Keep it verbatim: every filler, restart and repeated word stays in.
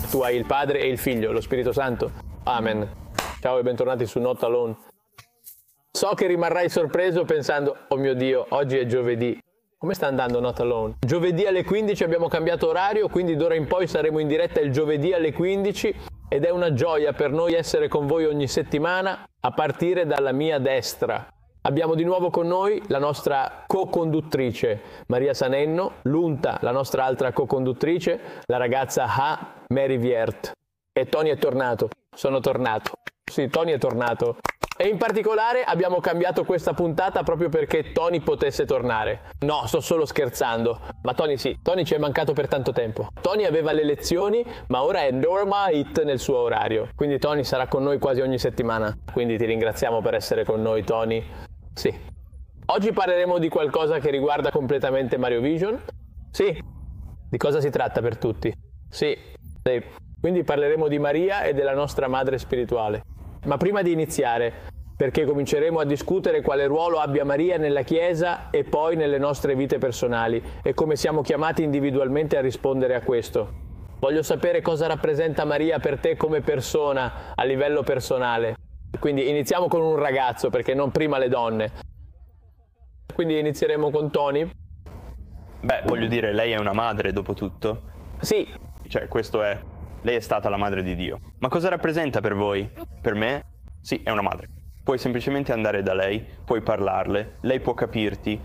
tu hai il Padre e il Figlio, lo Spirito Santo. Amen. Ciao e bentornati su Not Alone. So che rimarrai sorpreso pensando, oh mio Dio, oggi è giovedì. Come sta andando Not Alone? Giovedì alle quindici abbiamo cambiato orario, quindi d'ora in poi saremo in diretta il giovedì alle quindici ed è una gioia per noi essere con voi ogni settimana a partire dalla mia destra. Abbiamo di nuovo con noi la nostra co-conduttrice Maria Sanenno, l'Unta, la nostra altra co-conduttrice, la ragazza Ha Mary Viert. E Tony è tornato, sono tornato. Sì, Tony è tornato. E in particolare abbiamo cambiato questa puntata proprio perché Tony potesse tornare. No, sto solo scherzando. Ma Tony sì, Tony ci è mancato per tanto tempo. Tony aveva le lezioni, ma ora è Norma Hit nel suo orario. Quindi Tony sarà con noi quasi ogni settimana. Quindi ti ringraziamo per essere con noi, Tony. Sì. Oggi parleremo di qualcosa che riguarda completamente Mario Vision. Sì. Di cosa si tratta per tutti? Sì. Sì. Quindi parleremo di Maria e della nostra madre spirituale. Ma prima di iniziare, perché cominceremo a discutere quale ruolo abbia Maria nella Chiesa e poi nelle nostre vite personali e come siamo chiamati individualmente a rispondere a questo. Voglio sapere cosa rappresenta Maria per te come persona a livello personale. Quindi iniziamo con un ragazzo, perché non prima le donne. Quindi inizieremo con Tony. Beh, voglio dire, lei è una madre dopo tutto. Sì. Cioè, questo è... Lei è stata la madre di Dio. Ma cosa rappresenta per voi? Per me? Sì, è una madre. Puoi semplicemente andare da lei, puoi parlarle, lei può capirti,